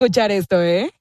escuchar esto, ¿eh?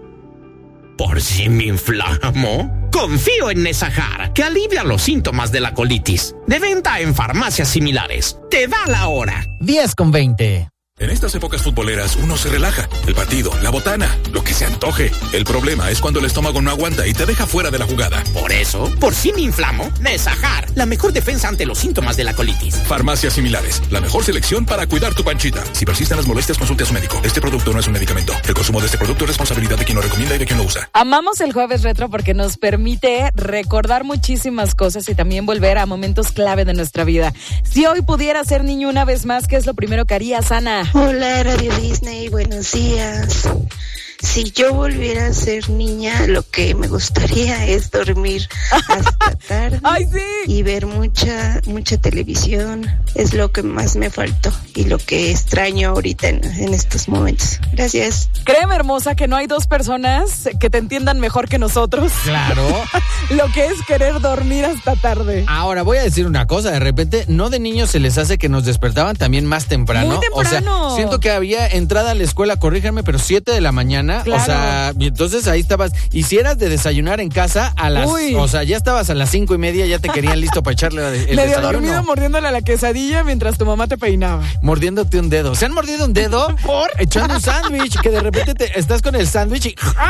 ¿Por si me inflamo? Confío en Nesajar, que alivia los síntomas de la colitis. De venta en farmacias similares. Te da la hora. 10:20. En estas épocas futboleras uno se relaja. El partido, la botana, lo que se antoje. El problema es cuando el estómago no aguanta y te deja fuera de la jugada. Por eso, por si me inflamo, Nesajar, la mejor defensa ante los síntomas de la colitis. Farmacias similares, la mejor selección para cuidar tu panchita. Si persisten las molestias, consulte a su médico. Este producto no es un medicamento. El consumo de este producto es responsabilidad de quien lo recomienda y de quien lo usa. Amamos el Jueves Retro porque nos permite recordar muchísimas cosas y también volver a momentos clave de nuestra vida. Si hoy pudiera ser niño una vez más, ¿qué es lo primero que harías, Ana? Hola, Radio Disney, buenos días. Si yo volviera a ser niña, lo que me gustaría es dormir hasta tarde. ¡Ay, sí! Y ver mucha televisión. Es lo que más me faltó y lo que extraño ahorita en estos momentos. Gracias. Créeme, hermosa, que no hay dos personas que te entiendan mejor que nosotros. Claro. Lo que es querer dormir hasta tarde. Ahora, voy a decir una cosa. De repente, no de niños se les hace que nos despertaban también más temprano. Muy temprano. O sea, siento que había entrada a la escuela, corríjanme, pero 7 de la mañana. Claro. O sea, y entonces ahí estabas. Y si eras de desayunar en casa, a las... Uy. O sea, ya estabas a las 5:30, ya te querían listo para echarle el Medio desayuno. dormido mordiéndole a la quesadilla mientras tu mamá te peinaba. Mordiéndote un dedo. ¿Se han mordido un dedo? ¿Por? Echando un sándwich, que de repente estás con el sándwich y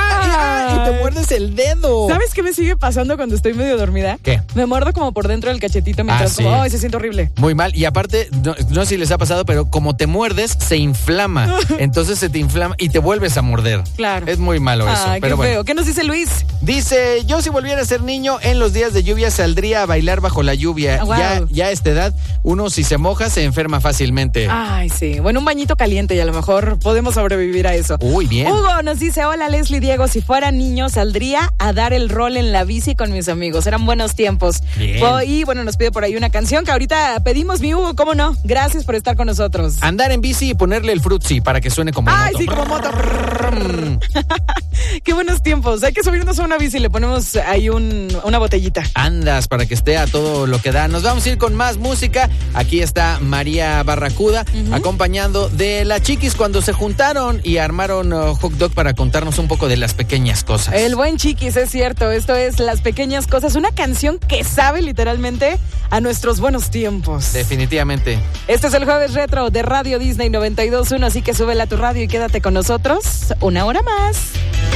te muerdes el dedo. ¿Sabes qué me sigue pasando cuando estoy medio dormida? ¿Qué? Me muerdo como por dentro del cachetito mientras sí. como, ¡ay, se siente horrible! Muy mal. Y aparte, no sé si les ha pasado, pero como te muerdes, se inflama. Entonces se te inflama y te vuelves a morder. Claro. Es muy malo eso. Ay, pero qué bueno. feo. ¿Qué nos dice Luis? Dice, yo si volviera a ser niño, en los días de lluvia saldría a bailar bajo la lluvia. Wow. Ya a esta edad, uno si se moja se enferma fácilmente. Ay, sí. Bueno, un bañito caliente y a lo mejor podemos sobrevivir a eso. Uy, bien. Hugo nos dice, hola Leslie, Diego, si fuera niño saldría a dar el rol en la bici con mis amigos. Eran buenos tiempos. Bien. Y bueno, nos pide por ahí una canción que ahorita pedimos, mi Hugo, ¿cómo no? Gracias por estar con nosotros. Andar en bici y ponerle el frutzi para que suene como Ay, moto. sí, como moto. Qué buenos tiempos. Hay que subirnos a una bici y le ponemos ahí una botellita. Andas para que esté a todo lo que da. Nos vamos a ir con más música. Aquí está María Barracuda, acompañando de la Chiquis cuando se juntaron y armaron Hot Dog para contarnos un poco de las pequeñas cosas. El buen Chiquis, es cierto. Esto es Las Pequeñas Cosas, una canción que sabe literalmente a nuestros buenos tiempos. Definitivamente. Este es el Jueves Retro de Radio Disney 92.1, así que súbela a tu radio y quédate con nosotros una hora más.